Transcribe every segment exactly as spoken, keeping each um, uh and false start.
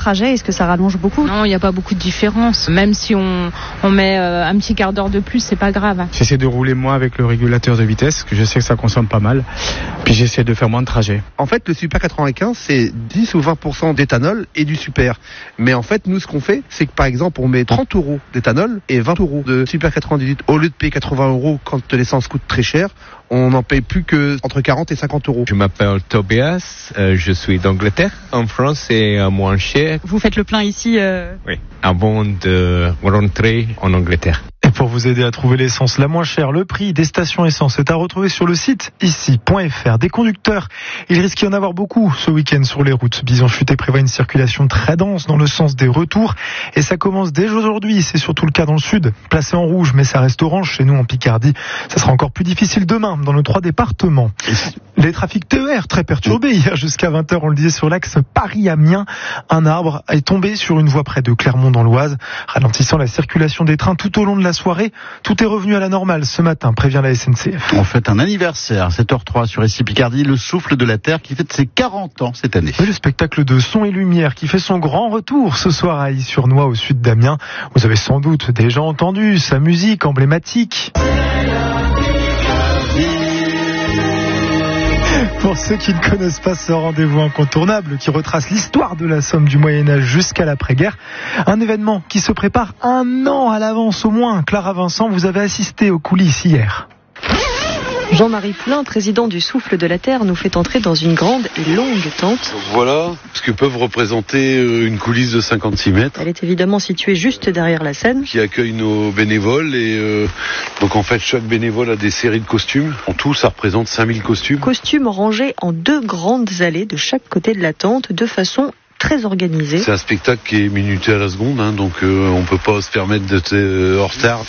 trajet, est-ce que ça rallonge beaucoup ? Non, il n'y a pas beaucoup de différence. Même si on, on met euh, un petit quart d'heure de plus, c'est pas grave. J'essaie de rouler moins avec le régulateur de vitesse, que je sais que ça consomme pas mal. Puis j'essaie de faire moins de trajets. En fait, le Super quatre-vingt-quinze, c'est dix ou vingt pour cent d'éthanol et du Super. Mais en fait, nous, ce qu'on fait, c'est que par exemple, on met trente euros d'éthanol et vingt euros de Super quatre-vingt-dix-huit. Au lieu de payer quatre-vingts euros quand l'essence coûte très cher, on n'en paye plus que entre quarante et cinquante euros. Je m'appelle Tobias, euh, je suis d'Angleterre. En France, c'est euh, moins cher. Vous faites le plein ici euh... Oui, avant de rentrer en Angleterre. Et pour vous aider à trouver l'essence la moins chère, le prix des stations essence est à retrouver sur le site ici point f r. Des conducteurs, il risque d'y en avoir beaucoup ce week-end sur les routes. Bison Futé prévoit une circulation très dense dans le sens des retours. Et ça commence dès aujourd'hui, c'est surtout le cas dans le sud. Placé en rouge, mais ça reste orange chez nous en Picardie. Ça sera encore plus difficile demain dans nos trois départements. Les trafics T E R très perturbés hier jusqu'à vingt heures, on le disait sur l'axe Paris-Amiens. Un arbre est tombé sur une voie près de Clermont dans l'Oise, ralentissant la circulation des trains tout au long de la soirée. Tout est revenu à la normale ce matin, prévient la S N C F. On fête un anniversaire, sept heures zéro trois sur Ici Picardie, le souffle de la Terre qui fête ses quarante ans cette année. Et le spectacle de son et lumière qui fait son grand retour ce soir à Issy-sur-Noye au sud d'Amiens. Vous avez sans doute déjà entendu sa musique emblématique. Pour ceux qui ne connaissent pas ce rendez-vous incontournable qui retrace l'histoire de la Somme du Moyen-Âge jusqu'à l'après-guerre, un événement qui se prépare un an à l'avance au moins. Clara Vincent, vous avez assisté aux coulisses hier. Jean-Marie Poulain, président du Souffle de la Terre, nous fait entrer dans une grande et longue tente. Donc voilà ce que peuvent représenter une coulisse de cinquante-six mètres. Elle est évidemment située juste derrière la scène. Qui accueille nos bénévoles et euh, donc en fait chaque bénévole a des séries de costumes. En tout ça représente cinq mille costumes. Costumes rangés en deux grandes allées de chaque côté de la tente de façon très organisée. C'est un spectacle qui est minuté à la seconde, hein, donc euh, on peut pas se permettre d'être euh, en retard.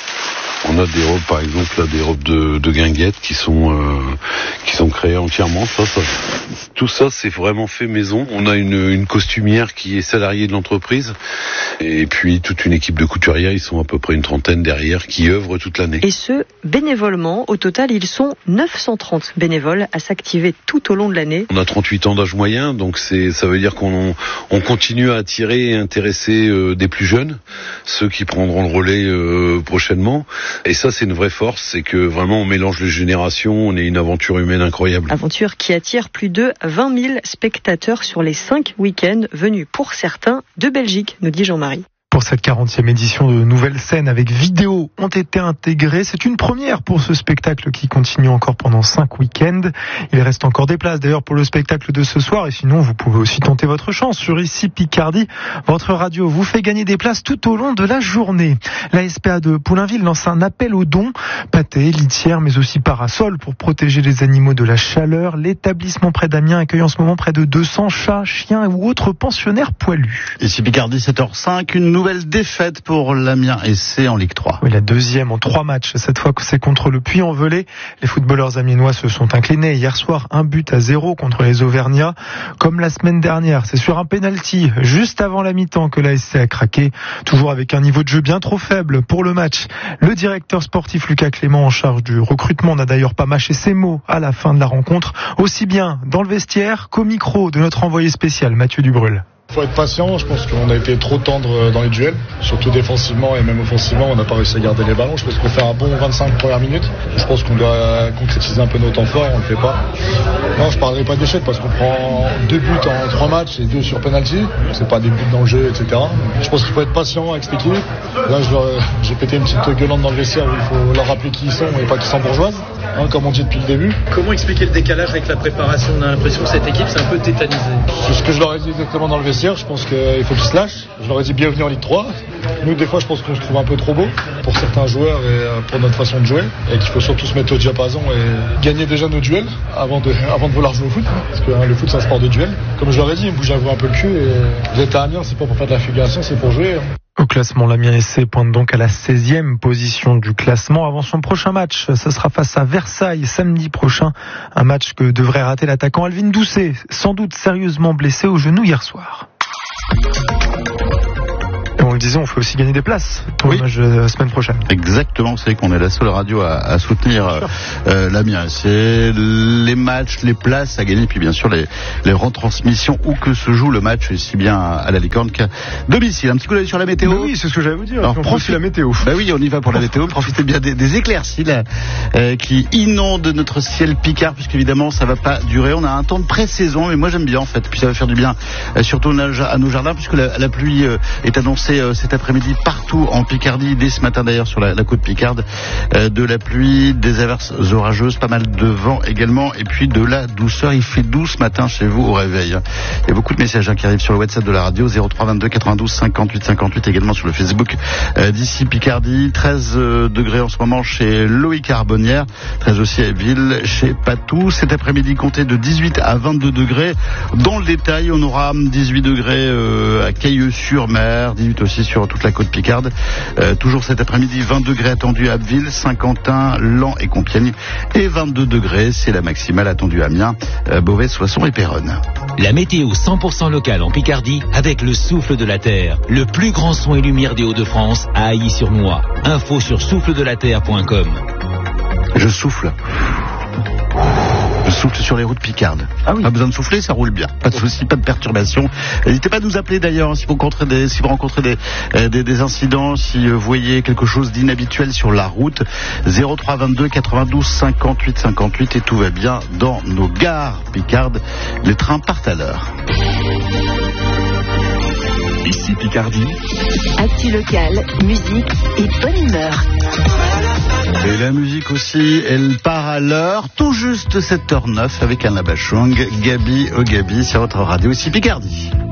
On a des robes, par exemple, là, des robes de, de guinguettes qui sont euh, qui sont créées entièrement. Ça, ça, tout ça, c'est vraiment fait maison. On a une, une costumière qui est salariée de l'entreprise, et puis toute une équipe de couturières. Ils sont à peu près une trentaine derrière qui œuvrent toute l'année. Et ce, bénévolement. Au total, ils sont neuf cent trente bénévoles à s'activer tout au long de l'année. On a trente-huit ans d'âge moyen, donc c'est ça veut dire qu'on on continue à attirer et intéresser euh, des plus jeunes, ceux qui prendront le relais euh, prochainement. Et ça, c'est une vraie force, c'est que vraiment on mélange les générations, on est une aventure humaine incroyable. Aventure qui attire plus de vingt mille spectateurs sur les cinq week-ends venus pour certains de Belgique, nous dit Jean-Marie. Pour cette quarantième édition, de nouvelles scènes avec vidéo ont été intégrées. C'est une première pour ce spectacle qui continue encore pendant cinq week-ends. Il reste encore des places d'ailleurs pour le spectacle de ce soir. Et sinon, vous pouvez aussi tenter votre chance sur Ici Picardie. Votre radio vous fait gagner des places tout au long de la journée. La S P A de Poulainville lance un appel aux dons. Pâtés, litières, mais aussi parasols pour protéger les animaux de la chaleur. L'établissement près d'Amiens accueille en ce moment près de deux cents chats, chiens ou autres pensionnaires poilus. Ici Picardie, sept heures cinq, une nouvelle Nouvelle défaite pour l'Amiens S C en Ligue trois. Oui, la deuxième en trois matchs. Cette fois que c'est contre le Puy-en-Velay. Les footballeurs amiénois se sont inclinés hier soir, un but à zéro contre les Auvergnats. Comme la semaine dernière, c'est sur un penalty juste avant la mi-temps que la S C a craqué. Toujours avec un niveau de jeu bien trop faible pour le match. Le directeur sportif Lucas Clément en charge du recrutement n'a d'ailleurs pas mâché ses mots à la fin de la rencontre. Aussi bien dans le vestiaire qu'au micro de notre envoyé spécial Mathieu Dubrul. Il faut être patient, je pense qu'on a été trop tendre dans les duels, surtout défensivement et même offensivement, on n'a pas réussi à garder les ballons. Je pense qu'on fait un bon vingt-cinq premières minutes. Je pense qu'on doit concrétiser un peu nos temps forts, on le fait pas. Non, je parlerai pas d'échec parce qu'on prend deux buts en trois matchs et deux sur penalty. C'est pas des buts dans le jeu, et cetera. Je pense qu'il faut être patient avec cette équipe. Là, je leur, j'ai pété une petite gueulante dans le vestiaire où il faut leur rappeler qui ils sont et pas qu'ils sont bourgeoises, hein, comme on dit depuis le début. Comment expliquer le décalage avec la préparation? On a l'impression que cette équipe c'est un peu tétanisée. C'est ce que je leur ai dit exactement dans le vestiaire. Je pense qu'il faut qu'ils se lâchent. Je leur ai dit bienvenue en Ligue trois. Nous, des fois, je pense qu'on se trouve un peu trop beau pour certains joueurs et pour notre façon de jouer. Et qu'il faut surtout se mettre au diapason et gagner déjà nos duels avant de, avant de vouloir jouer au foot. Parce que hein, le foot, c'est un sport de duel. Comme je leur ai dit, bougez-vous un peu le cul. Et vous êtes à Amiens, c'est pas pour faire de la figuration, c'est pour jouer. Au classement, l'Amiens S C pointe donc à la seizième position du classement. Avant son prochain match, ce sera face à Versailles samedi prochain. Un match que devrait rater l'attaquant Alvin Doucet, sans doute sérieusement blessé au genou hier soir. Et on le disais, on fait aussi gagner des places pour Oui. le match de la semaine prochaine. Exactement, vous savez qu'on est la seule radio à, à soutenir euh, euh, l'Amiens. C'est les matchs, les places à gagner, puis bien sûr les, les retransmissions où que se joue le match, aussi bien à la Licorne qu'à domicile. Un petit coup d'œil sur la météo. Bah oui, c'est ce que j'allais vous dire. Alors, on profite- profite la météo. Bah oui, on y va pour la météo. Profitez bien des, des éclaircies là, euh, qui inondent notre ciel picard, puisqu'évidemment ça va pas durer. On a un temps de pré-saison, mais moi j'aime bien en fait. Puis ça va faire du bien, euh, surtout à nos jardins, puisque la, la pluie euh, est annoncée euh, cet après-midi partout en Picardie, dès ce matin d'ailleurs sur la, la côte picarde. Euh, de la pluie, des averses orageuses, pas mal de vent également, et puis de la douceur. Il fait doux ce matin chez vous au réveil. Il y a beaucoup de messages hein, qui arrivent sur le WhatsApp de la radio, zéro trois vingt-deux quatre-vingt-douze cinquante-huit cinquante-huit, également sur le Facebook euh, d'ici Picardie. treize euh, degrés en ce moment chez Loïc Arbonnière, treize aussi à Ville, chez Patou. Cet après-midi, comptez de dix-huit à vingt-deux degrés. Dans le détail, on aura dix-huit degrés euh, à Cailleux-sur-Mer, dix-huit aussi sur toute la côte picarde. Euh, toujours cet après-midi, vingt degrés attendus à Abbeville, Saint-Quentin, Laon et Compiègne. Et vingt-deux degrés, c'est la maximale attendue à Amiens, euh, Beauvais, Soissons et Péronne. La météo cent pour cent locale en Picardie avec le souffle de la terre. Le plus grand son et lumière des Hauts-de-France à Ailly-sur-Noix. Info sur souffle de la terre point com. Je souffle. Je souffle sur les routes picardes. Ah oui. Pas besoin de souffler, ça roule bien. Pas de soucis, pas de perturbations. N'hésitez pas à nous appeler d'ailleurs hein, si vous rencontrez des, si vous rencontrez des, euh, des, des incidents, si euh, vous voyez quelque chose d'inhabituel sur la route. zéro trois vingt-deux quatre-vingt-douze cinquante-huit cinquante-huit et tout va bien dans nos gares picardes. Les trains partent à l'heure. Ici Picardie. Actu locale, musique et bonne humeur. Et la musique aussi, elle part à l'heure, tout juste sept heures neuf avec Anna Bachung, Gabi au Gabi sur votre radio ici Picardie.